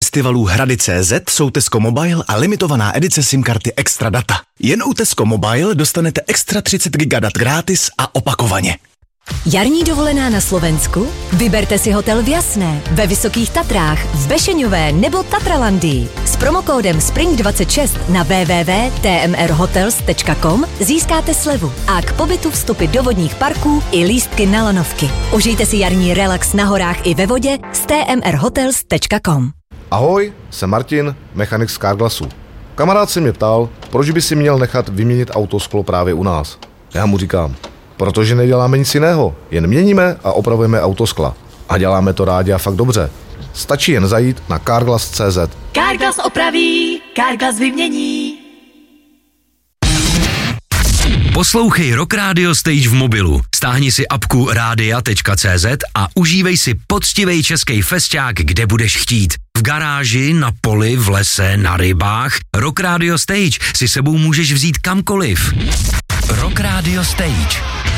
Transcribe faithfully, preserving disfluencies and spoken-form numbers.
festivalů Hrady tečka cé zet jsou Tesco Mobile a limitovaná edice SIM karty Extra Data. Jen u Tesco Mobile dostanete extra třicet gigadat gratis a opakovaně. Jarní dovolená na Slovensku? Vyberte si hotel v Jasné, ve Vysokých Tatrách, v Bešeňové nebo Tatralandii. S promokódem Spring dvacet šest na w w w tečka t m r hotels tečka com získáte slevu a k pobytu vstupy do vodních parků i lístky na lanovky. Užijte si jarní relax na horách i ve vodě s t m r hotels tečka com. Ahoj, jsem Martin, mechanik z Carglassu. Kamarád se mě ptal, proč by si měl nechat vyměnit autosklo právě u nás. Já mu říkám, protože neděláme nic jiného, jen měníme a opravujeme autoskla. A děláme to rádi a fakt dobře. Stačí jen zajít na carglass tečka cé zet. Carglass opraví, Carglass vymění. Poslouchej Rock Radio Stage v mobilu. Stáhni si apku rádia tečka cé zet a užívej si poctivej český fesťák, kde budeš chtít. V garáži, na poli, v lese, na rybách. Rock Radio Stage si sebou můžeš vzít kamkoliv. Rock Radio Stage.